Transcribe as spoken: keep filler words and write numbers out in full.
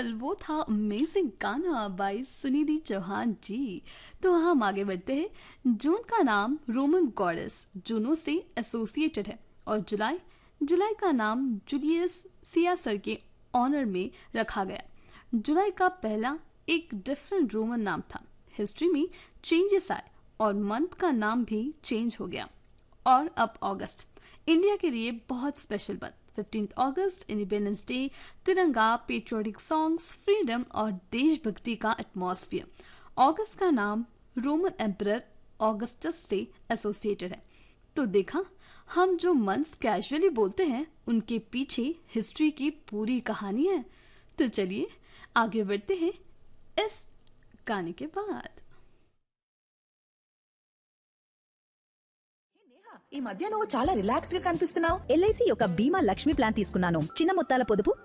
Well वो था amazing गाना बाय सुनिधि चौहान जी। तो हम आगे बढ़ते हैं। जून का नाम रोमन गॉडेस जूनो से एसोसिएटेड है और जुलाई जुलाई का नाम जूलियस सीआसर के ऑनर में रखा गया। जुलाई का पहला एक डिफरेंट रोमन नाम था। हिस्ट्री में चेंजेस आए और मंथ का नाम भी चेंज हो गया। और अब अगस्त इंडिया के लिए बहुत स्पेशल मंथ। फिफ्टींथ अगस्त इंडिपेंडेंस डे, तिरंगा, पेट्रियोटिक सॉन्ग्स, फ्रीडम और देशभक्ति का एटमॉस्फेयर। अगस्त का नाम रोमन एम्परर ऑगस्टस से एसोसिएटेड है। तो देखा, हम जो मंथ्स कैजुअली बोलते हैं उनके पीछे हिस्ट्री की पूरी कहानी है। तो चलिए आगे बढ़ते हैं इस गाने के बाद। ఈ మధ్య నువ్వు చాలా రిలాక్స్డ్ గా కనిపిస్తున్నావు. ఎల్ఐసి యొక్క బీమా లక్ష్మి ప్లాన్ తీసుకున్నాను. చిన్న మొత్తాల పొదుపు